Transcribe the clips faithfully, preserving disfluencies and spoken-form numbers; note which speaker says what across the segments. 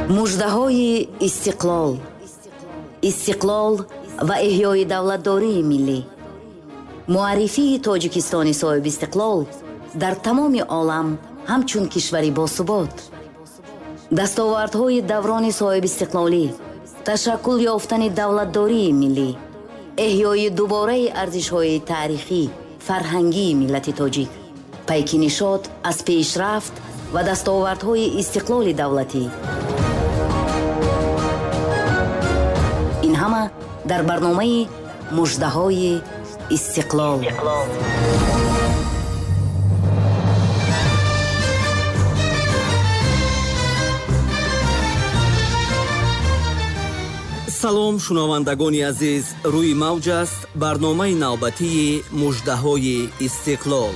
Speaker 1: муждаҳои истиқлол, истиқлол ва эҳёи давлатдории миллӣ. муаррифии тоҷикистони соҳиби истиқлол дар тамоми олам ҳамчун кишвари босубот. дастовардҳои даврони соҳиби истиқлолӣ, ташаккул ёфтани давлатдории миллӣ, эҳёи дубораи арзишҳои таърихӣ, фарҳангии миллати тоҷик, пайки нишод аз пешрафт ва дастовардҳои истиқлоли давлатӣ. ин ҳама дар барномаи муждаҳои истиқлол.
Speaker 2: салом шунавандагони азиз, рӯи мавҷ аст барномаи навбатии муждаҳои истиқлол.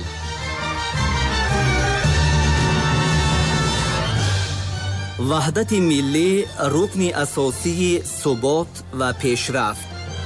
Speaker 2: ваҳдати миллӣ рукни асосии субот ва пешрафт.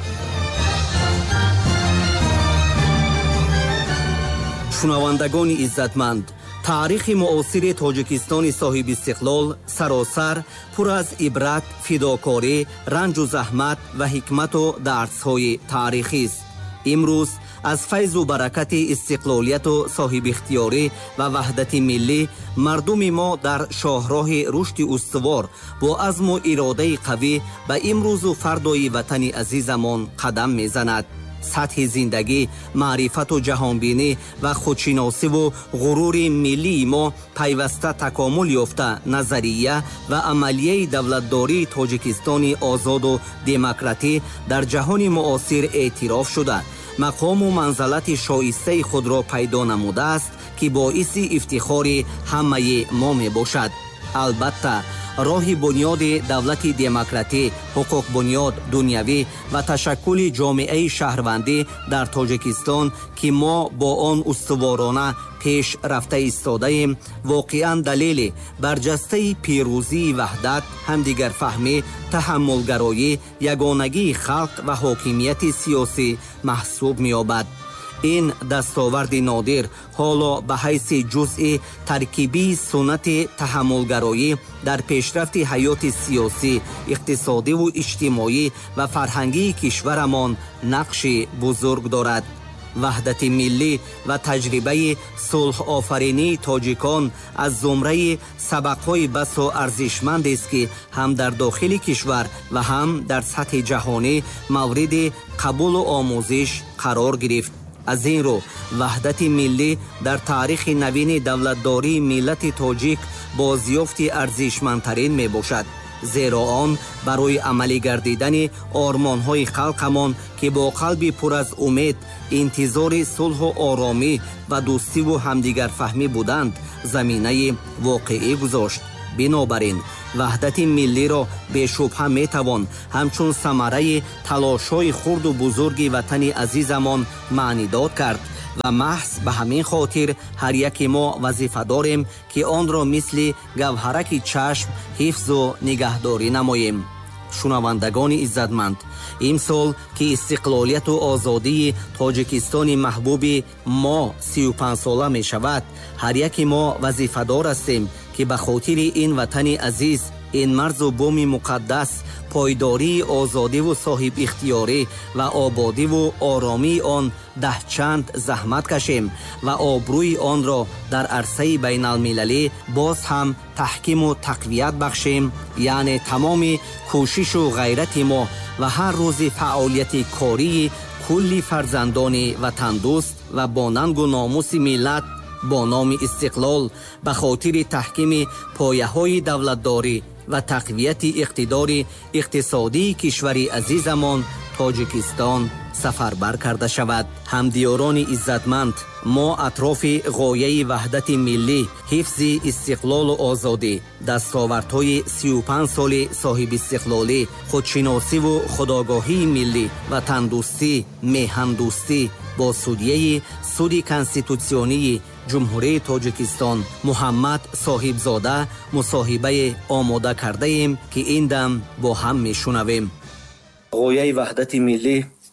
Speaker 2: шунавандагони иззатманд, таърихи муосири тоҷикистони соҳиби истиқлол саросар пур аз ибрат, фидокорӣ, ранҷу заҳмат ва ҳикмату дарсҳои таърихист. имрӯз аз файзу баракати истиқлолияту соҳибихтиёрӣ ва ваҳдати миллӣ мардуми мо дар шоҳроҳи рушди устувор бо азму иродаи қавӣ ба имрӯзу фардои ватани азизамон қадам мезанад. сатҳи зиндагӣ, маърифату ҷаҳонбинӣ ва худшиносиву ғурури миллии мо пайваста такомул ёфта назария ва амалияи давлатдории тоҷикистони озоду демократӣ дар ҷаҳони муосир эътироф шуда, мақому манзалати шоистаи худро пайдо намудааст, ки боиси ифтихори ҳамаи мо мебошад. албатта роҳи бунёди давлати демократӣ, ҳуқуқбунёд, дунявӣ ва ташаккули ҷомеаи шаҳрвандӣ дар тоҷикистон, ки мо бо он устуворона пеш рафта истодаем, воқеан далели барҷастаи пирӯзии ваҳдат, ҳамдигарфаҳмӣ, таҳаммулгароӣ, ягонагии халқ ва ҳокимияти сиёсӣ маҳсуб меёбад. ин дастоварди нодир ҳоло ба ҳайси ҷузъи таркибии суннати таҳаммулгароӣ дар пешрафти ҳаёти сиёсӣ, иқтисодиву иҷтимоӣ ва фарҳангии кишварамон нақши бузург дорад. ваҳдати миллӣ ва таҷрибаи сулҳофаринии тоҷикон аз зумраи сабақҳои басо арзишмандест, ки ҳам дар дохили кишвар ва ҳам дар сатҳи ҷаҳонӣ мавриди қабулу омӯзиш қарор гирифт. аз ин рӯ ваҳдати миллӣ дар таърихи навини давлатдории миллати тоҷик бозёфти арзишмандтарин мебошад, зеро он барои амалӣ гардидани ормонҳои халқамон, ки бо қалби пур аз умед интизори сулҳу оромӣ ва дӯстиву ҳамдигарфаҳмӣ буданд, заминаи воқеӣ гузошт. бинобар ин ваҳдати миллиро бешубҳа метавон ҳамчун самараи талошҳои хурду бузурги ватани азизамон маънидод кард ва маҳз ба ҳамин хотир ҳар яке мо вазифа дорем, ки онро мисли гавҳараки чашм ҳифзу нигаҳдорӣ намоем. шунавандагони иззатманд, имсол ки истиқлолияту озодии тоҷикистони маҳбуби мо сию панҷсола мешавад, ҳар яке мо вазифадор ҳастем, ки ба хотири ин ватани азиз, ин марзу буми муқаддас, пойдории озодиву соҳибихтиёрӣ ва ободиву оромии он даҳчанд заҳмат кашем ва обрӯи онро дар арсаи байналмилалӣ боз ҳам таҳкиму тақвият бахшем, яъне тамоми кӯшишу ғайрати мо ва ҳар рӯзи фаъолияти кории кулли фарзандони ватандӯст ва бо нангу номуси миллат бо номи истиқлол ба хотири таҳкими пояҳои давлатдорӣ ва тақвияти иқтидори иқтисодии кишвари азизамон тоҷикистон сафарбар карда шавад. ҳамдиёрони иззатманд, мо атрофи ғояи ваҳдати миллӣ, ҳифзи истиқлолу озодӣ, дастовардҳои сию панҷ соли соҳибистиқлолӣ, худшиносиву худогоҳии миллӣ, ватандӯстӣ, меҳандӯстӣ бо судяи суди конститутсионии ҷумҳурии тоҷикистон муҳаммад соҳибзода мусоҳибае омода кардаем, ки ин дам бо ҳам мешунавем. ғояи ваҳдати миллӣ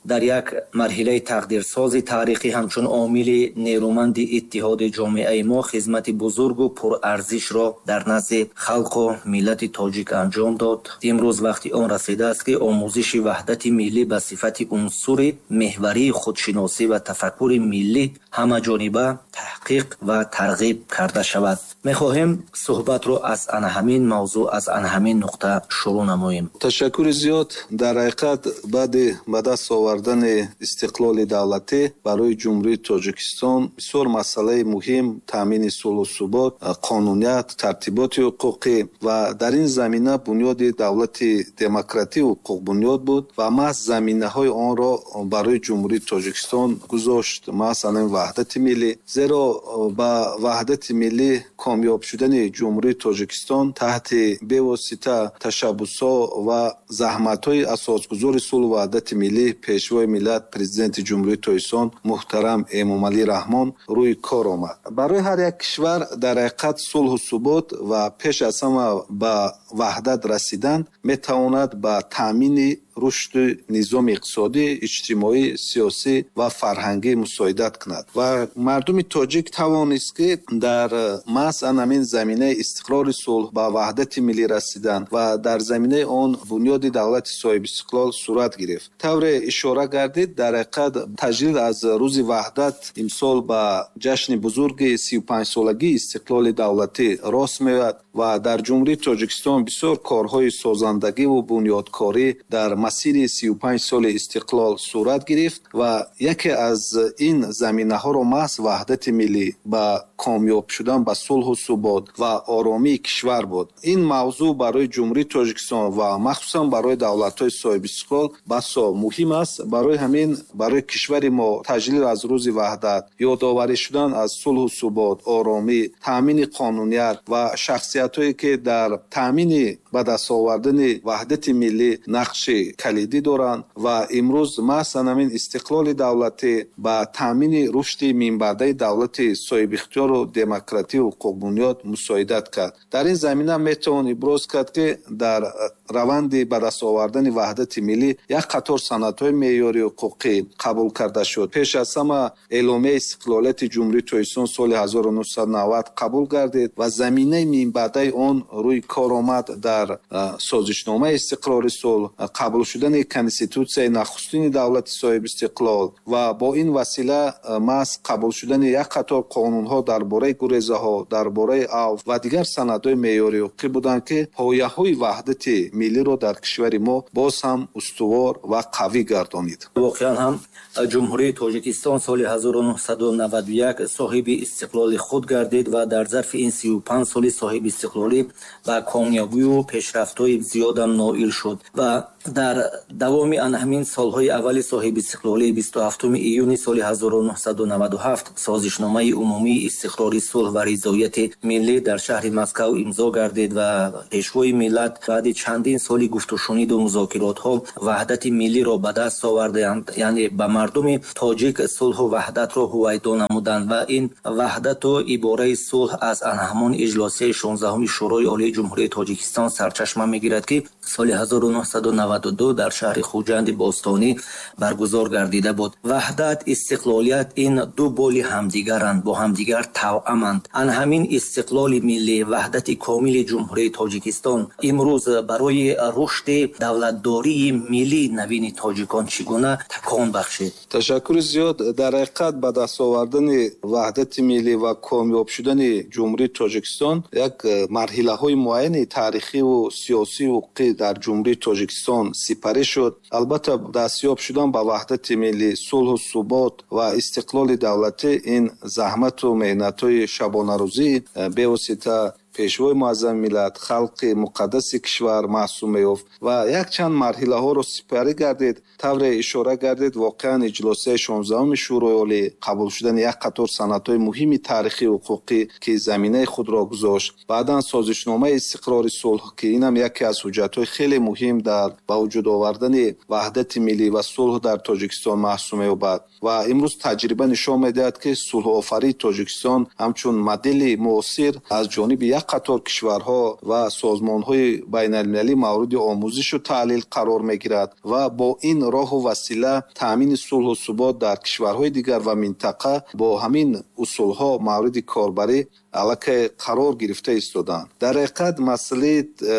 Speaker 2: дар як марҳилаи тақдирсози таърихӣ ҳамчун омили нерӯманди иттиҳоди ҷомеаи мо хизмати бузургу пурарзишро дар назди халқу миллати тоҷик анҷом дод. имрӯз вақти он расидааст ки омӯзиши ваҳдати миллӣ ба сифати унсури меҳварии худшиносӣ ва тафаккури миллӣ ҳамаҷониба таҳқиқ ва тарғиб карда шавад. мехоҳем суҳбатро аз ана ҳамин мавзӯъ аз ана ҳамин нуқта шурӯъ намоем.
Speaker 3: ташаккури зиёд. дар ҳақиқат баъди ба даст овардани истиқлоли давлатӣ барои ҷумҳурии Тоҷикистон бисёр масъалаи муҳим таъмини сулҳу субот, қонуният, тартиботи ҳуқуқӣ ва дар ин замина бунёди давлати демократӣ ҳуқуқ бунёд буд ва маҳз заминаҳои онро барои ҷумҳурии Тоҷикистон гузошт, масалан ваҳдати миллӣ. зеро ба ваҳдати миллӣ комёб шудани ҷумҳурии Тоҷикистон таҳти бевосита ташаббусҳо ва заҳматҳои асосгузори сулҳу ваҳдати миллӣ пешвои миллат президенти ҷумҳурии Тоҷикистон муҳтарам Эмомалӣ Раҳмон рӯи кор омад. барои ҳар як кишвар дар ҳақиқат сулҳу субот ва пеш аз ҳама ба ваҳдат расидан метавонад ба таъмини рушди низоми иқтисодӣ, иҷтимоӣ, сиёсӣ ва фарҳангӣ мусоидат кунад ва мардуми тоҷик тавонист ки дар маҳз ҳамин заминаи истиқрори сулҳ ба ваҳдати миллӣ расидан ва дар заминаи он бунёди давлати соҳибистиқлол сурат гирифт. тавре ишора гардид, дар ҳақиқат таҷдид аз рӯзи ваҳдат имсол ба ҷашни бузурги сию панҷсолагии истиқлоли давлатӣ рост меояд ва дар ҷумҳурии Тоҷикистон бисёр корҳои созандагиву бунёдкорӣ дар масири сию панҷ соли истиқлол сурат гирифт ва яке аз ин заминаҳоро маҳз ваҳдати миллӣ ба комёб шудан ба сулҳу субот ва оромии кишвар буд. ин мавзӯъ барои ҷумҳурии Тоҷикистон ва махсусан барои давлатҳои соҳибистиқлол басо муҳим аст. барои ҳамин барои кишвари мо таҷлил аз рӯзи ваҳдат, ёдоварӣ шудан аз сулҳу субот, оромӣ, таъмини қонуният ва шахсиятҳое ки дар таъмини ба даст овардани ваҳдати миллӣ нақши калидӣ доранд ва имрӯз маҳсан ҳамин истиқлоли давлатӣ ба таъмини рушди минбаъдаи давлати соҳибихтиёру демократию ҳуқуқбунёд мусоидат кард. дар ин замина метавон иброз кард ки дар раванди ба даст овардани ваҳдати миллӣ як қатор санадҳои меъёрии ҳуқуқӣ қабул карда шуд. пеш аз ҳама эъломияи истиқлолияти ҷумҳурии Тоҷикистон соли ҳазору нуҳсад و навад қабул гардид ва заминаи минбаъдаи он рӯи кор омад дар созишномаи истиқрори сулҳ, қабул шудани конститутсияи нахустини давлати соҳибистиқлол ва бо ин васила маҳз қабул шудани як қатор қонунҳо дар бораи гурезаҳо, дар бораи авф ва дигар санадҳои меъёрии ҳуқуқӣ буданд ки пояҳои ваҳдати миллиро дар кишвари мо боз ҳам устувор ва қавӣ гардонид.
Speaker 2: воқеан ҳам ҷумҳурии Тоҷикистон соли ҳазору нуҳсаду наваду як соҳиби истиқлоли худ гардид ва дар зарфи ин сию панҷ соли соҳибистиқлолӣ ба комёбию пешрафтҳои зиёдам ноил шуд ва дар давоми ана ҳамин солҳои аввали соҳибистиқлолӣ бисту ҳафтуми июни соли ҳазору нуҳсаду наваду ҳафт созишномаи умумии истиқрори сулҳ ва ризояти миллӣ дар шаҳри Москав имзо гардид ва пешвои миллат баъди чандин соли гуфтушуниду музокиротҳо ваҳдати миллиро ба даст оварданд, яъне ба мардуми тоҷик сулҳу ваҳдатро ҳувайдо намуданд ва ин ваҳдату ибораи сулҳ аз ана ҳамон иҷлосияи шонздаҳуми шӯрои олии ҷумҳурии Тоҷикистон сарчашма мегирад ки соли ҳазору нуҳсаду наваду ду дар шаҳри Хуҷанди Бостонӣ баргузор гардида буд. ваҳдат, истиқлолият ин ду боли ҳамдигаранд, бо ҳамдигар тавъаманд. ан ҳамин истиқлоли миллӣ, ваҳдати комили ҷумҳурии Тоҷикистон имрӯз барои рушди давлатдории миллӣ навини тоҷикон чӣ гуна такон бахшид?
Speaker 3: ташаккури зиёд. дар ҳақиқат ба даст овардани ваҳдати миллӣ ва комёб шудани ҷумҳурии Тоҷикистон як марҳилаҳои муайяни таърихиву сиёсию ҳуқуқӣ дар ҷумҳурии Тоҷикистон сипарӣ шуд. албатта дастёб шудан ба ваҳдати миллӣ, сулҳу субот ва истиқлоли давлатӣ ин заҳмату меҳнатҳои шабонарӯзӣ бевосита пешвои муаззами миллат, халқи муқаддаси кишвар маҳсуб меёфт ва якчанд марҳилаҳоро сипарӣ гардид. тавре ишора гардид, воқеан иҷлосияи шонздаҳуми шӯрои олӣ қабул шудани як қатор санадҳои муҳими таърихи ҳуқуқӣ ки заминаи худро гузошт. баъдан созишномаи истиқрори сулҳ ки инам яке аз ҳуҷҷатҳои хеле муҳим дар ба вуҷуд овардани ваҳдати миллӣ ва сулҳ дар Тоҷикистон маҳсуб меёбад ва имрӯз таҷриба нишон медиҳад ки сулҳуофарии Тоҷикистон ҳамчун модели муосир аз ҷониби як як қатор кишварҳо ва созмонҳои байналмилалӣ мавриди омӯзишу таҳлил қарор мегирад ва бо ин роҳу васила таъмини сулҳу субот дар кишварҳои дигар ва минтақа бо ҳамин усулҳо мавриди корбарӣ аллакай қарор гирифта истоданд. дар ҳақиқат масъалаи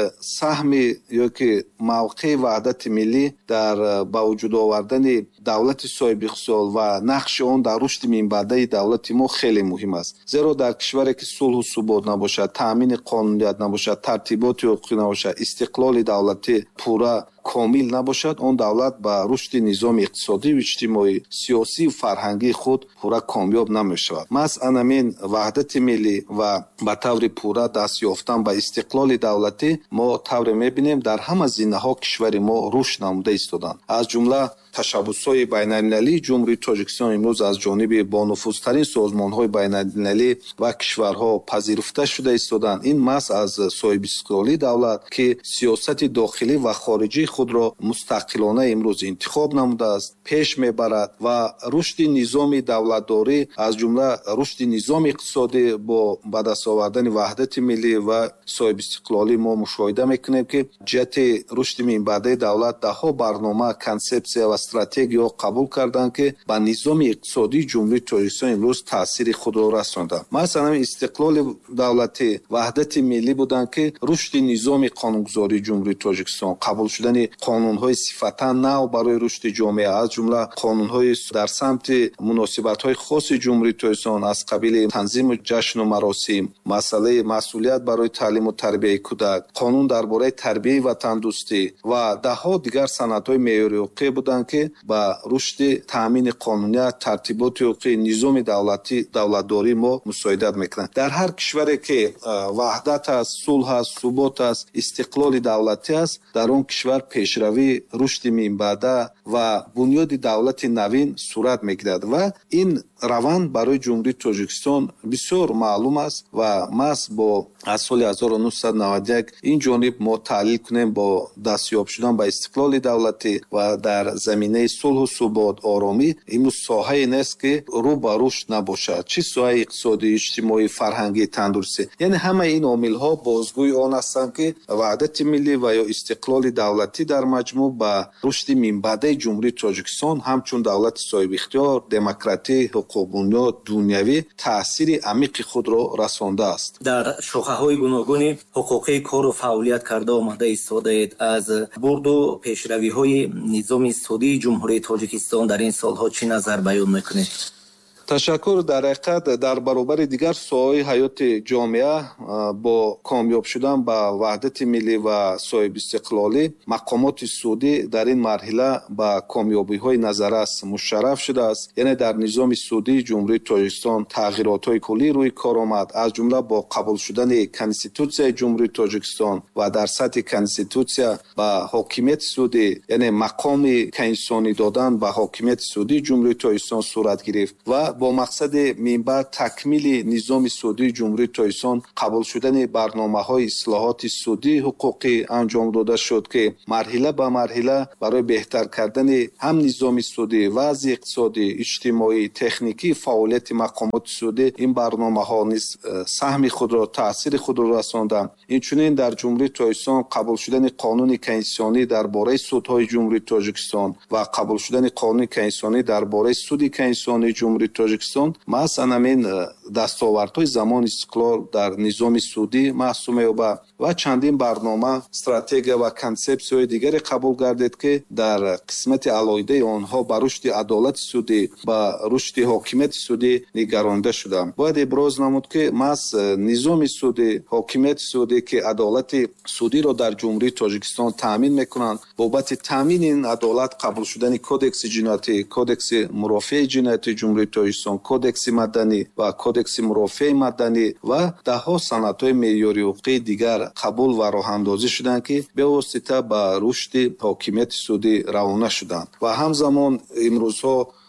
Speaker 3: саҳми ёки мавқеи ваҳдати миллӣ дар ба вуҷуд овардани давлати соҳибиқтисод ва нақши он дар рушди минбаъдаи давлати мо хеле муҳим аст. зеро дар кишваре ки сулҳу субот набошад, таъмини қонуният набошад, тартиботи ҳуқуқӣ набошад, истиқлоли давлатӣ пурра комил набошад, он давлат ба рушди низоми иқтисодию иҷтимоӣ, сиёсию фарҳангии худ пурра комёб намешавад. масъалан ҳамин ваҳдати миллӣ ва ба таври пурра даст ёфтан ба истиқлоли давлатӣ мо тавре мебинем дар ҳама зинаҳо кишвари мо рушд намуда истоданд. аз ҷумла ташаббусҳои байналмилалии ҷумҳурии Тоҷикистон имрӯз аз ҷониби бонуфузтарин созмонҳои байналмилалӣ ва кишварҳо пазируфта шуда истоданд. ин маҳз аз соҳибистиқлолии давлат ки сиёсати дохилӣ ва хориҷии худро мустақилона имрӯз интихоб намудааст пеш мебарад ва рушди низоми давлатдорӣ аз ҷумла рушди низоми иқтисодӣ бо ба даст овардани ваҳдати миллӣ ва соҳибистиқлолӣ мо мушоҳида мекунем ки ҷиҳати рушди минбаъдаи давлат даҳо барнома, консепсия ва стратегияҳо қабул карданд ки ба низоми иқтисодии ҷумҳурии Тоҷикистон имрӯз таъсири худро расонданд. масъалан истиқлоли давлатӣ, ваҳдати миллӣ буданд ки рушди низоми қонунгузории ҷумҳурии Тоҷикистон, қабул шудани қонунҳои сифатан нав барои рушди ҷомеа, аз ҷумла қонунҳои дар самти муносибатҳои хоси ҷумҳурии Тоҷикистон аз қабили танзиму ҷашну маросим, масъалаи масъулият барои таълиму тарбияи кӯдак, қонун дар бораи тарбияи ватандӯстӣ ва даҳо дигар санадҳои меъёри ҳуқуқӣ буданд ки ба рушди таъмини қонуният, тартиботи ҳуқуқӣ, низоми давлатӣ, давлатдорӣ мо мусоидат мекунанд. дар ҳар кишваре ки ваҳдат аст, сулҳ аст, субот аст, истиқлоли давлатӣ аст, дар он кишвар пешравӣ, рушди минбаъда ва бунёди давлати навин сурат мегирад ва ин раванд барои ҷумҳурии Тоҷикистон бисёр маълум аст ва маҳз бо аз соли ҳазору нуҳсад навад и як ин ҷониб мо таҳлил кунем бо дастёб шудан ба истиқлоли давлатӣ ва дар заминаи сулҳу субот, оромӣ имрӯз соҳае нест ки рӯ ба рушд набошад. чӣ соҳаи иқтисодӣ, иҷтимоӣ, фарҳангӣ, тандурустӣ, яъне ҳамаи ин омилҳо бозгӯи он ҳастанд ки ваҳдати миллӣ ва ё истиқлоли давлатӣ дар маҷмӯъ ба рушди минбаъдаи ҷумҳурии Тоҷикистон ҳамчун давлати соҳибихтиёр, демократӣ, ҳуқуқбунёд, дунявӣ таъсири амиқи худро расондааст.
Speaker 2: дар шохаҳои гуногуни ҳуқуқии кору фаъолият карда омада истодаед. аз бурду пешравиҳои низоми иқтисодии ҷумҳурии Тоҷикистон дар ин солҳо чӣ назар баён мекунед?
Speaker 3: ташаккур. дар ҳақиқат дар баробари дигар соҳаҳои ҳаёти ҷомеа бо комёб шудан ба ваҳдати миллӣ ва соҳибистиқлолӣ мақомоти судӣ дар ин марҳила ба комёбиҳои назаррас мушарраф шудааст. яъне дар низоми судии ҷумҳурии Тоҷикистон тағйиротҳои куллӣ рӯи кор омад, аз ҷумла бо қабул шудани конститутсияи ҷумҳурии Тоҷикистон ва дар сатҳи конститутсия ба ҳокимияти судӣ, яъне мақоми конститутсионӣ додан ба ҳокимияти судии ҷумҳурии Тоҷикистон сурат гирифт ва бо мақсади минбаъд такмили низоми судии ҷумҳурии Тоҷикистон қабул шудани барномаҳои ислоҳоти судии ҳуқуқӣ анҷом дода шуд ки марҳила ба марҳила барои беҳтар кардани ҳам низоми судӣ, вазъи иқтисодӣ, иҷтимоӣ, техникии фаъолияти мақомоти судӣ ин барномаҳо низ саҳми худро, таъсири худро расонданд. инчунин дар ҷумҳурии Тоҷикистон қабул шудани қонуни конститутсионӣ дар бораи судҳои ҷумҳурии Тоҷикистон ва қабул шудани қонуни конститутсионӣ дар бораи суди конститутсионии ҷумҳурии Тоҷикистон масъалан ҳамин дастовардҳои замони истиқлол дар низоми судӣ маҳсуб меёбад ва чандин барнома, стратегия ва консепсияҳои дигаре қабул гардид ки дар қисмати алоҳидаи онҳо ба рушди адолати судӣ, ба рушди ҳокимияти судӣ нигаронида шуданд. бояд иброз намуд ки маҳз низоми судӣ, ҳокимияти судӣ ки адолати судиро дар ҷумҳурии Тоҷикистон таъмин мекунанд, бобати таъмини ин адолат қабул шудани кодекси ҷиноятӣ, кодекси мурофиаи ҷиноятии ҷумҳурии Тоҷикистон, кодекси маданӣ ва кодекси мурофиаи маданӣ ва даҳҳо санадҳои меъёри ҳуқуқии дигар қабул ва роҳандозӣ шуданд ки бевосита ба рушди ҳокимияти судӣ равона шуданд. ва ҳамзамон имрӯзҳо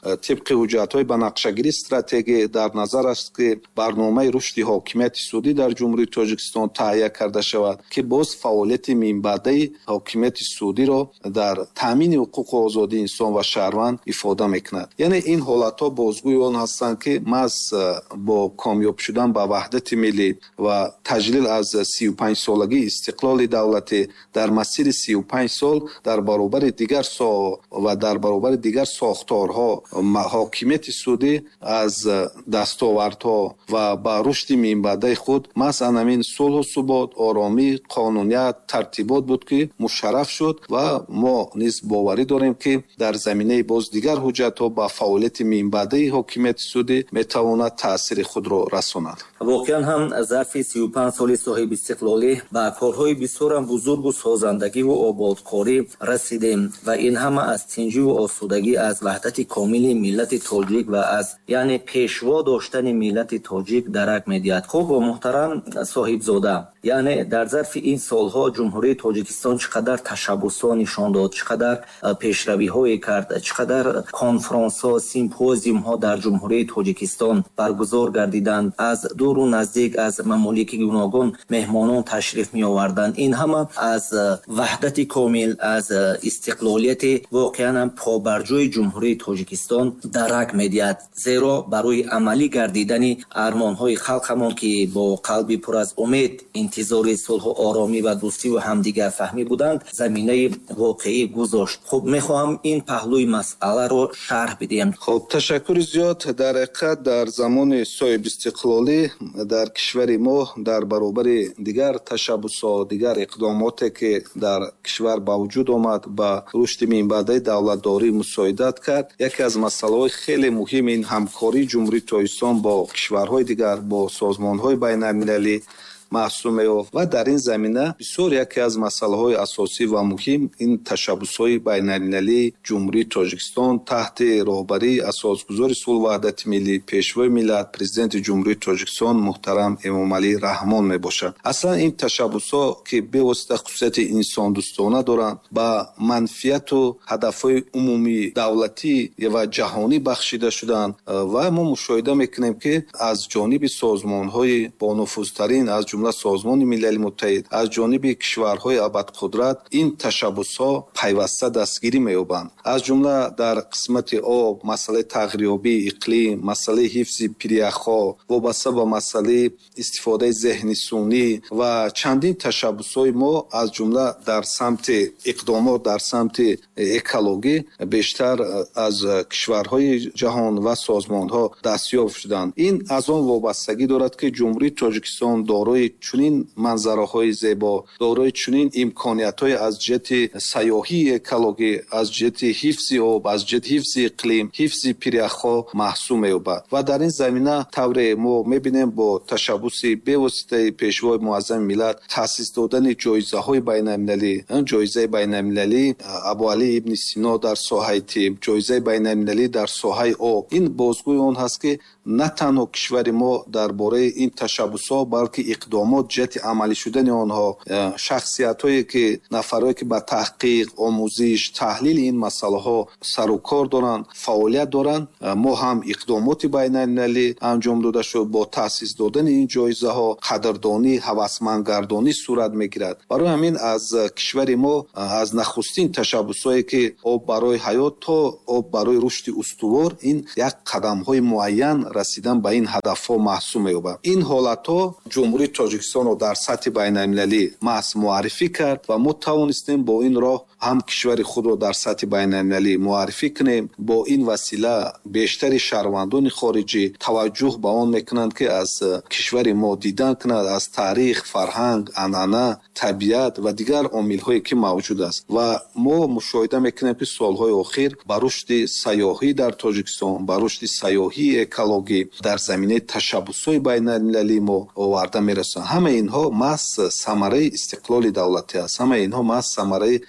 Speaker 3: طبق ҳуҷҷатҳои банақшагирии стратегия дар назар аст ки барномаи рушди ҳокимияти судӣ дар ҷумҳурии Тоҷикистон таҳия карда шавад ки боз фаъолияти минбаъдаи ҳокимияти судиро дар таъмини ҳуқуқу озодии инсон ва шаҳрванд ифода мекунад. яъне ин ҳолатҳо бозгӯи он ҳастанд ки маҳз бо камёб шудан ба ваҳдати миллӣ ва таҷлил аз сию панҷсолагии истиқлоли давлатӣ дар масири сию панҷ сол дар баробари дигар соҳаҳо ва дар баробари дигар сохторҳо ҳокимияти судӣ аз дастовардҳо ва ба рушди минбаъдаи худ масъан ҳамин сулҳу субот, оромӣ, қонуният, тартибот буд ки мушарраф шуд ва мо низ боварӣ дорем ки дар заминаи боз дигар ҳуҷҷатҳо ба фаъолияти минбаъдаи ҳокимияти судӣ метавонад таъсири худро расонад.
Speaker 2: воқеан ҳам зарфи сию панҷ соли соҳибистиқлолӣ ба корҳои бисёрам бузургу созандагиву ободкорӣ расидем ва ин ҳама аз тинҷиву осудагӣ аз ваҳдати комили миллати тоҷик ва аз яъне пешво доштани миллати тоҷик дарак медиҳад. хуб муҳтарам соҳибзода, яъне дар зарфи ин солҳо ҷумҳурии Тоҷикистон чӣ қадар ташаббусҳо нишон дод, чӣ қадар пешравиҳое кард, чӣ қадар конферансҳо, симпозиумҳо дар ҷумҳурии Тоҷикистон баргузор гардиданд, аз дуру наздик аз мамолики гуногун меҳмонон ташриф меоварданд. ин ҳама аз ваҳдати комил, аз истиқлолияти воқеан побарҷои ҷумҳурии Тоҷикистон дарак медиҳад. зеро барои амалӣ гардидани армонҳои халқамон ки бо қалби пур аз умед интизори сулҳу оромӣ ва дӯстиву ҳамдигарфаҳмӣ буданд заминаи воқеӣ гузошт. хуб мехоҳам ин паҳлӯи масъаларо шарҳ бидиҳем.
Speaker 3: хуб ташаккури зиёд. дар ҳақиқат дар замони соҳибистиқлолӣ дар кишвари мо дар баробари дигар ташаббусҳо, дигар иқдомоте ки дар кишвар ба вуҷуд омад ба рушди минбаъдаи давлатдорӣ мусоидат кард, яке аз масъалаҳои хеле муҳим ин ҳамкории ҷумҳурии Тоҷикистон бо кишварҳои дигар, бо созмонҳои байналмилалӣ маҳсуб меёфт ва дар ин замина бисёр яке аз масъалаҳои асосӣ ва муҳим ин ташаббусҳои байналмилалии ҷумҳурии Тоҷикистон таҳти роҳбарии асосгузори сулҳ ваҳдати миллӣ, пешвои миллат, президенти ҷумҳурии Тоҷикистон муҳтарам Эмомалӣ Раҳмон мебошад. аслан ин ташаббусҳо ки бевосита хусусияти инсондӯстона доранд, ба манфиату ҳадафҳои умумии давлатӣ ва ҷаҳонӣ бахшида шуданд ва мо мушоҳида мекунем ки аз ҷониби созмонҳои бонуфузтарин, аз ҷумла созмони милали муттаҳид, аз ҷониби кишварҳои абадқудрат ин ташаббусҳо пайваста дастгирӣ меёбанд. аз ҷумла дар қисмати об, масъалаи тағйирёбии иқлим, масъалаи ҳифзи пиряхҳо, вобаста ба масъалаи истифодаи зеҳни сунъӣ ва чандин ташаббусҳои мо аз ҷумла дар самти иқдомот дар самти экологӣ бештар аз кишварҳои ҷаҳон ва созмонҳо дастёб шуданд. ин аз он вобастагӣ дорад ки ҷумҳурии Тоҷикистон дорои чунин манзараҳои зебо, дорои чунин имкониятҳои аз ҷиҳати сайёҳии экологӣ, аз ҷиҳати ҳифзи об, аз ҷиҳати ҳифзи иқлим, ҳифзи пиряхҳо маҳсуб меёбад ва дар ин замина тавре мо мебинем бо ташаббуси бевоситаи пешвои муаззами миллат таъсис додани ҷоизаҳои байналмилалӣ, ҷоизаи байналмилалӣ Абуалӣ ибни Сино дар соҳаи тиб, ҷоизаи байналмилалӣ дар соҳаи об. ин бозгӯи он ҳаст ки на танҳо кишвари мо дар бораи ин ташаббусҳо, балки иқдомот ҷиҳати амалӣ шудани онҳо, шахсиятҳое ки нафарое ки ба таҳқиқ, омӯзиш, таҳлили ин масъалаҳо сару кор доранд, фаъолият доранд, мо ҳам иқдомоти байналмилалӣ анҷом дода шуд. бо таъсис додани ин ҷоизаҳо қадрдонӣ, ҳавасмандгардонӣ сурат мегирад. барои ҳамин аз кишвари мо аз нахустин ташаббусҳое ки об барои ҳаёт то об барои рушди устувор, ин як қадамҳои муайян расидан ба ин ҳадафҳо маҳсуб меёбад. ин ҳолатҳо ҷумҳурии Тоҷикистонро дар сатҳи байналмилалӣ маҳз муаррифӣ кард ва мо тавонистем бо ин роҳ ҳам кишвари худро дар сатҳи байналмилалӣ муаррифӣ кунем. бо ин васила бештари шаҳрвандони хориҷӣ таваҷҷӯҳ ба он мекунанд ки аз кишвари мо дидан кунад, аз таърих, фарҳанг, анъана, табиат ва дигар омилҳое ки мавҷуд аст. ва мо мушоҳида мекунем ки солҳои охир ба рушди сайёҳӣ дар Тоҷикистон, ба рушди сайёҳии экологӣ дар заминаи ташаббусҳои байналмилалӣ мо оварда мерасонад. ҳамаи инҳо маҳз самараи истиқлоли давлатӣ аст. ҳамаи инҳо маҳз самараи ваҳдати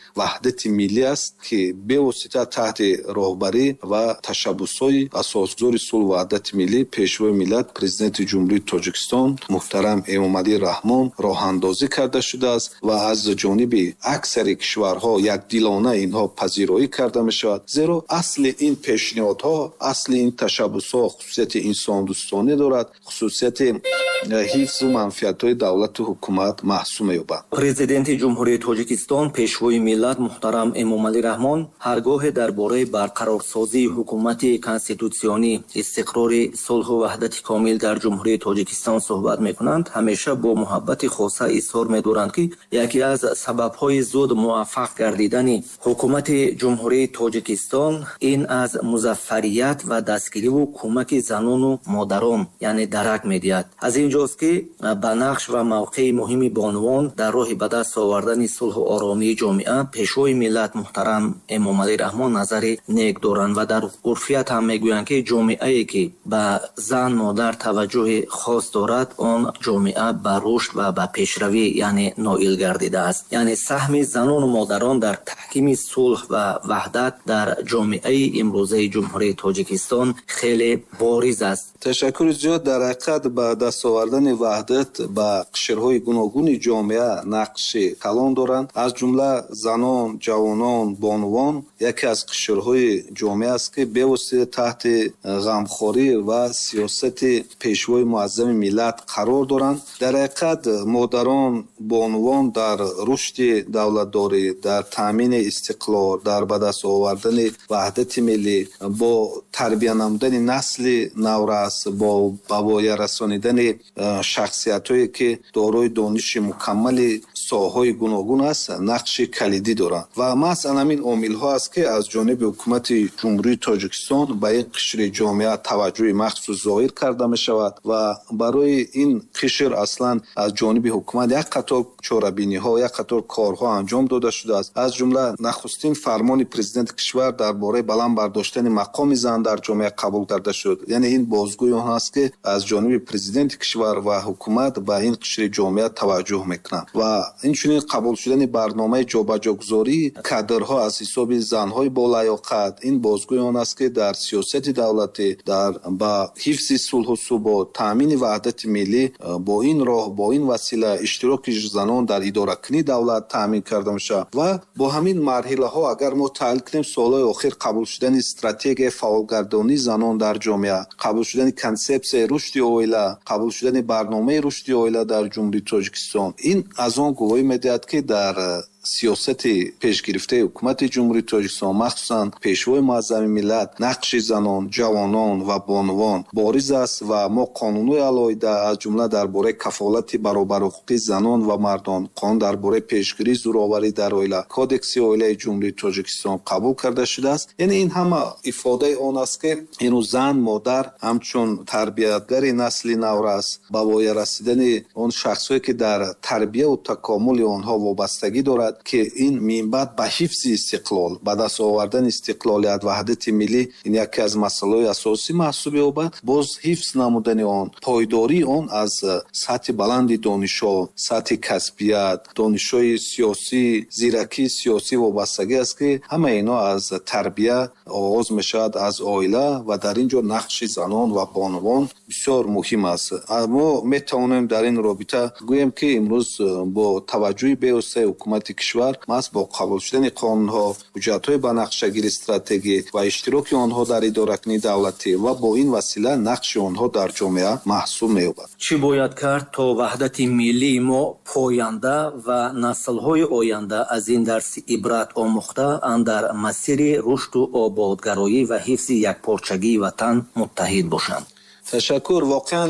Speaker 3: ваҳдати миллӣ аст, ки бевосита таҳти роҳбарӣ ва ташаббусҳои асосгузори сулҳ ва ваҳдати миллӣ пешвои миллат президенти ҷумҳурии Тоҷикистон муҳтарам Эмомалӣ Раҳмон роҳандозӣ карда шудааст ва аз ҷониби аксари кишварҳо якдилона инҳо пазироӣ карда мешавад. Зеро асли ин пешниҳодҳо, асли ин ташаббусҳо хусусияти инсондӯстонӣ дорад, хусусияти ҳифзу манфиатҳои давлату ҳукумат маҳсуб меёбад.
Speaker 2: Президенти ҷумҳурии Тоҷикистон пешвои миллат муҳтарам Эмомалӣ Раҳмон ҳар гоҳе дар бораи барқарорсозии ҳукумати конститутсионӣ, истиқрори сулҳу ваҳдати комил дар ҷумҳурии Тоҷикистон суҳбат мекунанд, ҳамеша бо муҳаббати хоса изҳор медоранд, ки яке аз сабабҳои зуд муваффақ гардидани ҳукумати ҷумҳурии Тоҷикистон ин аз музаффарият ва дастгириву кӯмаки занону модарон, яъне дарак медиҳад. аз ин ҷост ки ба нақш ва мавқеи муҳими бонувон дар роҳи ба даст овардани сулҳу оромии ҷомеа пешвои миллат муҳтарам Эмомалӣ Раҳмон назари нек доранд ва дар урфият ҳам мегӯянд, ки ҷомеае ки ба зан модар таваҷҷӯҳи хос дорад, он ҷомеа ба рушд ва ба пешравӣ яъне ноил гардидааст. яъне саҳми занону модарон дар таҳкими сулҳ ва ваҳдат дар ҷомеаи имрӯзаи ҷумҳурии Тоҷикистон хеле бориз аст.
Speaker 3: ташаккури зиёд. дар ҳақиқат ба даст овардани ваҳдат ба қишрҳои гуногуни ҷомеа нақши калон доранд. аз ҷумла занон, ҷавонон, бонувон яке аз қишрҳои ҷомеа аст, ки бевосита таҳти ғамхорӣ ва сиёсати пешвои муаззами миллат қарор доранд. дар ҳақиқат модарон, бонувон дар рушди давлатдорӣ, дар таъмини истиқлол, дар ба даст овардани ваҳдати миллӣ, бо тарбия намудани насли наврас, бо ба воя расонидани шахсиятҳое ки дорои дониши мукаммали соҳаҳои гуногун аст, нақши калидӣ доранд. ва масъалан ҳамин омилҳо аст, ки аз ҷониби ҳукумати ҷумҳурии Тоҷикистон ба ин қишри ҷомеа таваҷҷӯҳи махсус зоҳир карда мешавад ва барои ин қишр аслан аз ҷониби ҳукумат як қатор чорабиниҳо, як қатор корҳо анҷом дода шудааст. аз ҷумла нахустин фармони президенти кишвар дар бораи баланд бардоштани мақоми зан дар ҷомеа қабул карда шуд. яъне ин бозгӯи он аст, ки аз ҷониби президенти кишвар ва ҳукумат ба ин қишри ҷомеа таваҷҷӯҳ мекунанд ва инчунин қабул шудани барномаи ҷобаҷогузории кадрҳо аз ҳисоби занҳои болаёқат, ин бозгӯи он аст, ки дар сиёсати давлатӣ, дар ба ҳифзи сулҳу субот, таъмини ваҳдати миллӣ бо ин роҳ, бо ин васила иштироки занон дар идоракунии давлат таъмин карда мешавад ва бо ҳамин марҳилаҳо агар мо таҳлил кунем, солҳои охир қабул шудани стратегияи фаъолгардонии занон дар ҷомеа, қабул шудани консепсияи рушди оила, қабул шудани барномаи рушди оила дар ҷумҳурии Тоҷикистон, ин аз он гувоҳӣ медиҳад, ки дар сиёсати пешгирифтаи ҳукумати ҷумҳурии Тоҷикистон, махсусан пешвои муаззами миллат, нақши занон, ҷавонон ва бонувон бориз аст ва мо қонунҳои алоҳида аз ҷумла дар бораи кафолати баробарҳуқуқи занон ва мардон, қонун дар бораи пешгирии зӯроварӣ дар оила, кодекси оилаи ҷумҳурии Тоҷикистон қабул карда шудааст. яъне ин ҳама ифодаи он аст, ки ину зан, модар ҳамчун тарбиятгари насли наврас, ба воя расидани он шахсҳое, ки дар тарбияву такомули онҳо вобастагӣ дорад, ки ин минбаъд ба ҳифзи истиқлол, ба даст овардани истиқлолият, ваҳдати миллӣ, ин яке аз масъалаҳои асосӣ маҳсуб меёбад. боз ҳифз намудани он, пойдории он аз сатҳи баланди донишҳо, сатҳи касбият, донишҳои сиёсӣ, зиракии сиёсӣ вобастагӣ аст, ки ҳама инҳо аз тарбия оғоз мешавад, аз оила ва дар ин ҷо нақши занон ва бонувон бисёр муҳим аст. мо метавонем дар ин робита гӯем, ки имрӯз бо таваҷҷӯҳи бевоситаи ҳукумати кишвар маҳз бо қабул шудани қонунҳо, ҳуҷҷатҳои ба нақшагири стратегӣ ва иштироки онҳо дар идоракунии давлатӣ ва бо ин васила нақши онҳо дар ҷомеа маҳсуб меёбад.
Speaker 2: чӣ бояд кард то ваҳдати миллии мо поянда ва наслҳои оянда аз ин дарси ибрат омӯхта андар масири рушду ободгароӣ ва ҳифзи якпорчагии ватан муттаҳид бошанд?
Speaker 3: ташаккур. воқеан